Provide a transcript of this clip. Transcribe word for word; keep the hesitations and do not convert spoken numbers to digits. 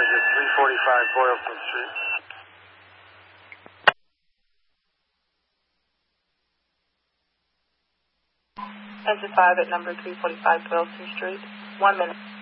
Exit three forty-five Boylston Street. Exit five at number three forty-five Boylston Street. One minute.